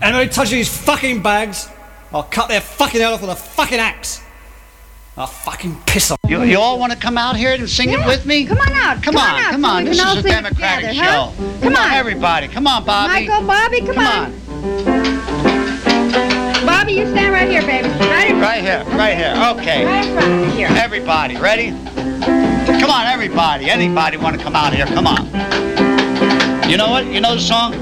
Anybody touches these fucking bags, I'll cut their fucking head off with a fucking axe. I'll fucking piss off. You all want to come out here and sing it with me? Come on out. Come on. This is a democratic together, show. Huh? Come on, everybody. Come on, Bobby. Michael, Bobby, come on. Bobby, you stand right here, baby. Right in front. Right here. Okay. Right in front. Here. Everybody, ready? Come on, everybody. Anybody want to come out here? Come on. You know what? You know the song?